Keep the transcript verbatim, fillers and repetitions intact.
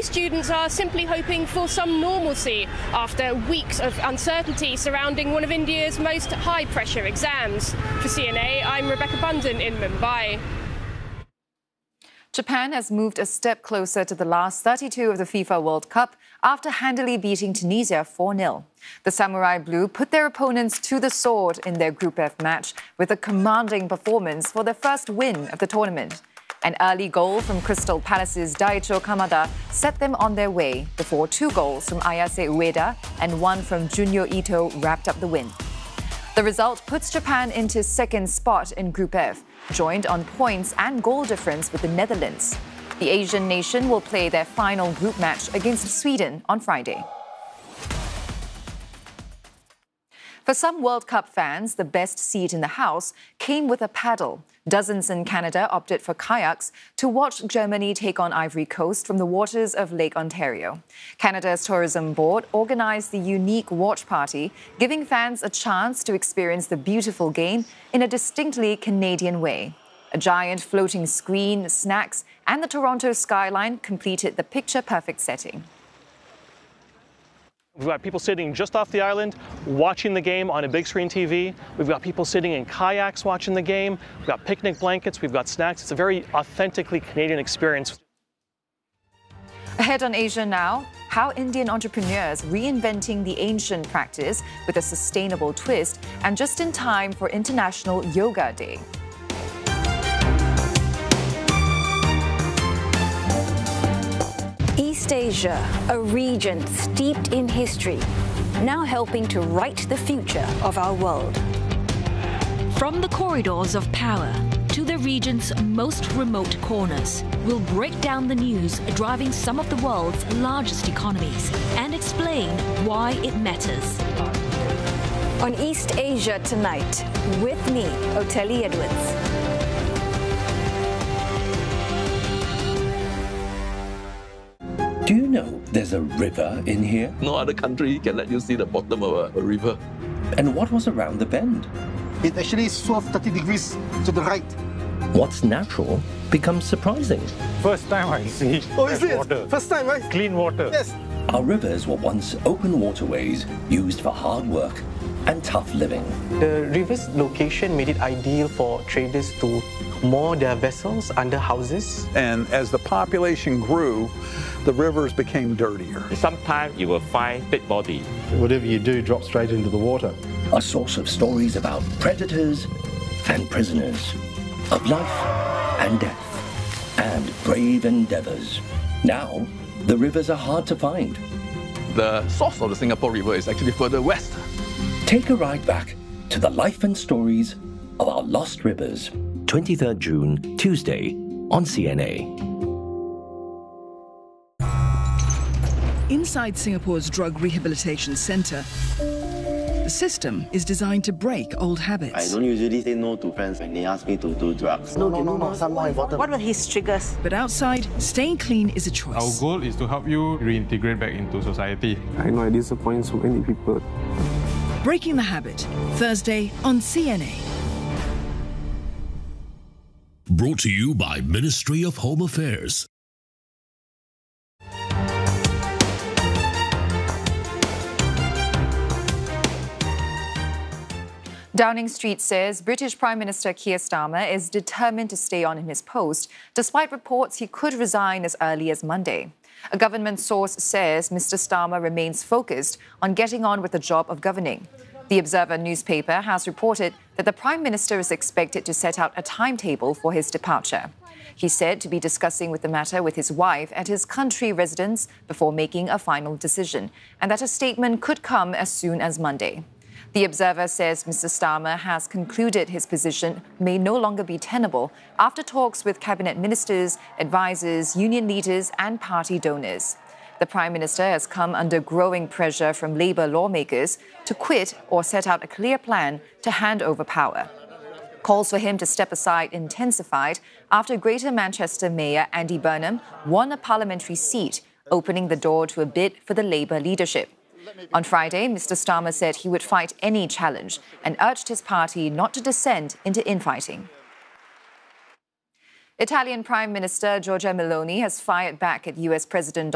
students are simply hoping for some normalcy after weeks of uncertainty surrounding one of India's most high-pressure exams. For C N A, I'm Rebecca Bundan in Mumbai. Japan has moved a step closer to the last thirty-two of the FIFA World Cup after handily beating Tunisia four nil. The Samurai Blue put their opponents to the sword in their Group F match with a commanding performance for their first win of the tournament. An early goal from Crystal Palace's Daicho Kamada set them on their way before two goals from Ayase Ueda and one from Junyo Ito wrapped up the win. The result puts Japan into second spot in Group F, joined on points and goal difference with the Netherlands. The Asian nation will play their final group match against Sweden on Friday. For some World Cup fans, the best seat in the house came with a paddle. Dozens in Canada opted for kayaks to watch Germany take on Ivory Coast from the waters of Lake Ontario. Canada's tourism board organised the unique watch party, giving fans a chance to experience the beautiful game in a distinctly Canadian way. A giant floating screen, snacks, and the Toronto skyline completed the picture-perfect setting. We've got people sitting just off the island watching the game on a big screen T V. We've got people sitting in kayaks watching the game. We've got picnic blankets. We've got snacks. It's a very authentically Canadian experience. Ahead on Asia Now, how Indian entrepreneurs reinventing the ancient practice with a sustainable twist, and just in time for International Yoga Day. East Asia, a region steeped in history, now helping to write the future of our world. From the corridors of power to the region's most remote corners, we'll break down the news driving some of the world's largest economies and explain why it matters. On East Asia Tonight, with me, Oteli Edwards. Do you know there's a river in here? No other country can let you see the bottom of a, a river. And what was around the bend? It actually swerved thirty degrees to the right. What's natural becomes surprising. First time I see oh, is it? water. First time, right? Clean water. Yes. Our rivers were once open waterways used for hard work and tough living. The river's location made it ideal for traders to moor their vessels under houses. And as the population grew, the rivers became dirtier. Sometimes you will find dead body. Whatever you do drops straight into the water. A source of stories about predators and prisoners, of life and death, and brave endeavours. Now, the rivers are hard to find. The source of the Singapore River is actually further west. Take a ride back to the life and stories of our lost rivers. twenty-third June, Tuesday, on C N A. Inside Singapore's Drug Rehabilitation Centre, the system is designed to break old habits. I don't usually say no to friends when they ask me to do drugs. No, no, no, no, some more important. What were his triggers? But outside, staying clean is a choice. Our goal is to help you reintegrate back into society. I know I disappoint so many people. Breaking the Habit, Thursday on C N A. Brought to you by Ministry of Home Affairs. Downing Street says British Prime Minister Keir Starmer is determined to stay on in his post, despite reports he could resign as early as Monday. A government source says Mister Starmer remains focused on getting on with the job of governing. The Observer newspaper has reported that the Prime Minister is expected to set out a timetable for his departure. He's said to be discussing with the matter with his wife at his country residence before making a final decision, and that a statement could come as soon as Monday. The Observer says Mister Starmer has concluded his position may no longer be tenable after talks with cabinet ministers, advisers, union leaders and party donors. The Prime Minister has come under growing pressure from Labour lawmakers to quit or set out a clear plan to hand over power. Calls for him to step aside intensified after Greater Manchester Mayor Andy Burnham won a parliamentary seat, opening the door to a bid for the Labour leadership. On Friday, Mister Starmer said he would fight any challenge and urged his party not to descend into infighting. Italian Prime Minister Giorgia Meloni has fired back at U S President